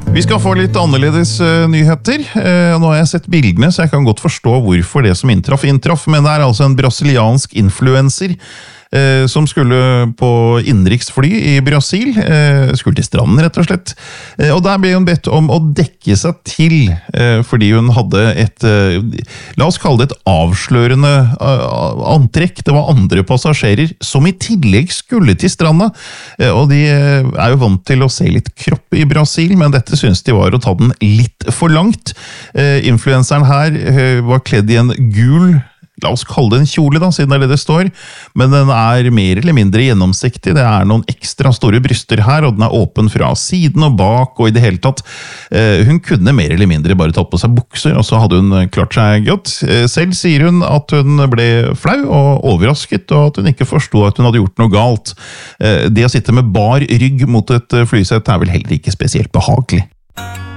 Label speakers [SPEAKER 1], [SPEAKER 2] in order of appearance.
[SPEAKER 1] Vi skal få litt annerledes nyheter. Nå har jeg sett bildene, så jeg kan godt forstå hvorfor det som inntraff. Men det altså en brasiliansk influencer som skulle på innenriksfly i Brasil, skulle til stranden rett og slett, og der ble hun bedt om å dekke seg til, fordi hun hadde la oss kalle det et avslørende antrekk. Det var andre passasjerer som i tillegg skulle til stranda, og de jo vant til å se litt kropp i Brasil, men dette synes de var å ta den litt for langt. Influenseren her var kledd i en gul, la oss kalle det en kjole da, siden det står, men den mer eller mindre gjennomsiktig. Det noen ekstra store bryster her, og den åpen fra siden og bak, og i det hele tatt. Hun kunne mer eller mindre bare tatt på seg bukser, og så hadde hun klart seg godt. Selv sier hun at hun ble flau og overrasket, og at hun ikke forstod at hun hadde gjort noe galt. Det å sitte med bar rygg mot et flysett vel heller ikke spesielt behagelig.